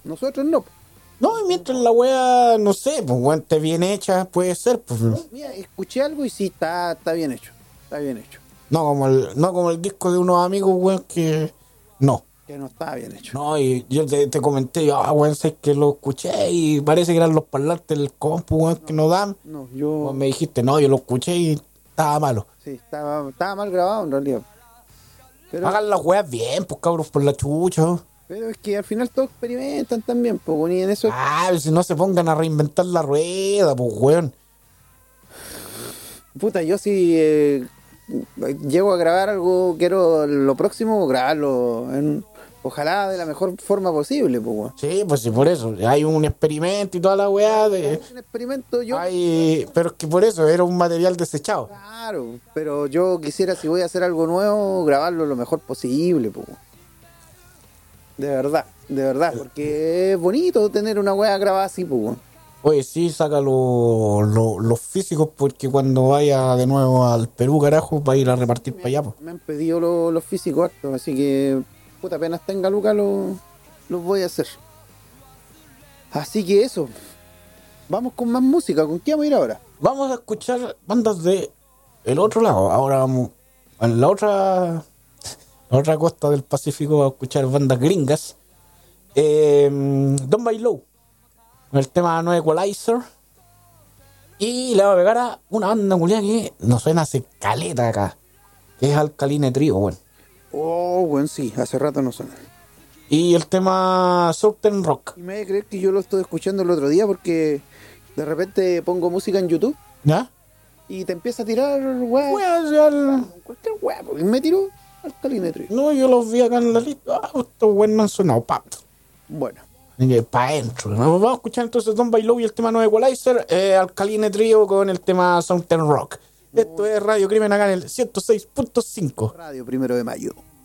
Nosotros no. No, y mientras la weá, no sé, pues weón, esté bien hecha, puede ser, pues. Mira, escuché algo y sí, está bien hecho. Está bien hecho. No como el disco de unos amigos, weón, que no. Que no está bien hecho. No, y yo te comenté, weón, sé que lo escuché y parece que eran los parlantes del compu, weón, que no dan. No, Vos me dijiste, no, yo lo escuché y estaba malo. Sí, estaba mal grabado en realidad. Hagan las weas bien, pues cabros, por la chucha. Pero es que al final todos experimentan también, pues, y en eso. Si no se pongan a reinventar la rueda, pues weón. Puta, yo si llego a grabar algo, quiero lo próximo grabarlo ojalá de la mejor forma posible, pues, weón. Sí, pues sí, por eso. Hay un experimento y toda la weá de. Un experimento yo. Pero es que por eso era un material desechado. Claro, pero yo quisiera, si voy a hacer algo nuevo, grabarlo lo mejor posible, pues. De verdad, porque es bonito tener una weá grabada así, pues, weón. Oye, sí, saca los físicos porque cuando vaya de nuevo al Perú, carajo, va a ir a repartir para allá, pues. Me han pedido los físicos hartos, así que, puta, apenas tenga lucas los voy a hacer. Así que eso. Vamos con más música. ¿Con qué vamos a ir ahora? Vamos a escuchar bandas de el otro lado. Ahora vamos en la otra costa del Pacífico a escuchar bandas gringas. Don't Buy Low, con el tema No Equalizer. Y le va a pegar a una banda culiada que nos suena hace caleta acá, que es Alkaline Trio, bueno. Oh, bueno, sí, hace rato no suena. Y el tema Southern Rock. Y me voy a creer que yo lo estoy escuchando el otro día porque de repente pongo música en YouTube. ¿Ya? Y te empieza a tirar, weá. Cualquier weá, y me tiró Alkaline Trio. No, yo los vi acá en la lista. Estos weones no han sonado, Bueno. Para adentro. Vamos a escuchar entonces Don't Buy Low y el tema No Equalizer, Alkaline Trio con el tema Southern Rock. Esto es Radio Crimen acá en el 106.5. Radio 1 de Mayo.